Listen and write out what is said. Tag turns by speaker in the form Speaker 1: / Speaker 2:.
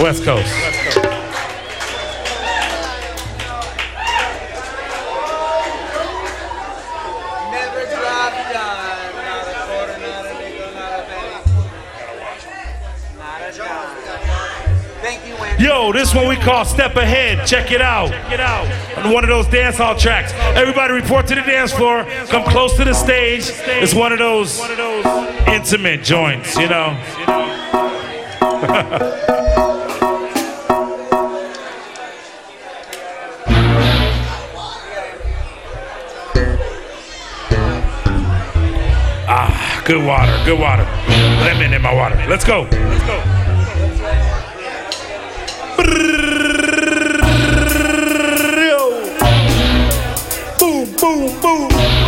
Speaker 1: West Coast.
Speaker 2: Never drop dime, not a quarter, not a nickel, not a penny. Not a dime. Thank you, Wendy.
Speaker 1: Yo, this one we call Step Ahead. Check it out. On one of those dance hall tracks. Everybody report to the dance floor. Come close to the stage. It's one of those intimate joints, you know. Good water, good water. Lemon in my water. Let's go. Boom, boom, boom.